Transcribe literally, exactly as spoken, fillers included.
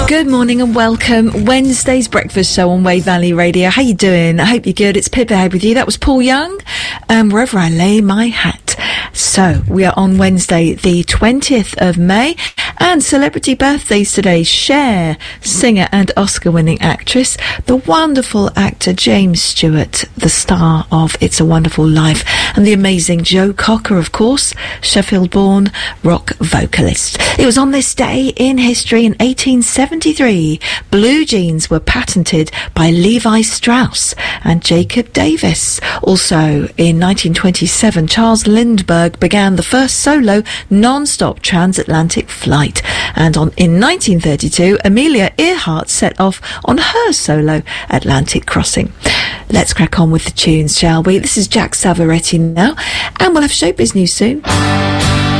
Good morning and welcome. Wednesday's breakfast show on Wave Valley Radio. How you doing? I hope you're good. It's Pippa here with you. That was Paul Young. Um, wherever I lay my hat. So we are on Wednesday, the twentieth of May, and celebrity birthdays today. Cher, singer and Oscar-winning actress, the wonderful actor James Stewart, the star of It's a Wonderful Life, and the amazing Joe Cocker, of course, Sheffield-born rock vocalist. It was on this day in history in eighteen seventy-three, blue jeans were patented by Levi Strauss and Jacob Davis. Also, in nineteen twenty-seven, Charles Lindbergh began the first solo non-stop transatlantic flight. And on in nineteen thirty-two, Amelia Earhart set off on her solo Atlantic crossing. Let's crack on with the tunes, shall we? This is Jack Savoretti now, and we'll have showbiz news soon.